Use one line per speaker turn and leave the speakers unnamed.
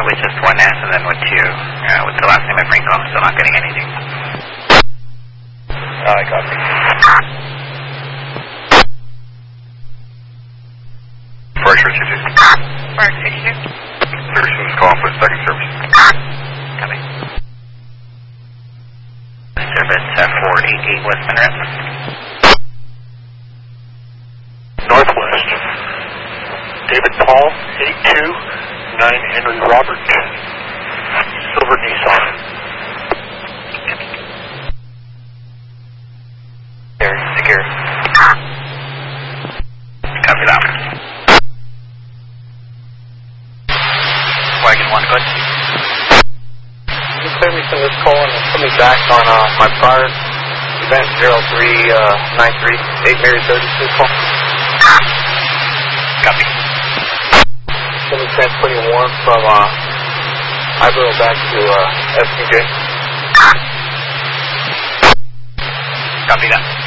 with just one S and then with two. With the last name of Franco, I'm still not getting anything.
I copy.
Fire 62.
Fire 62.
Pearson's calling for second service.
Copy. Service 488 West Monroe.
Northwest. David Paul, 82, 9 Henry Robert. Silver Nissan.
Secure. Copy that. Wagon 1, good.
Can you clear me from this call and put me back on my prior event 0393 8 Mary 32 call?
Copy.
Let me transporting one from Ibero back to SPJ.
Copy that.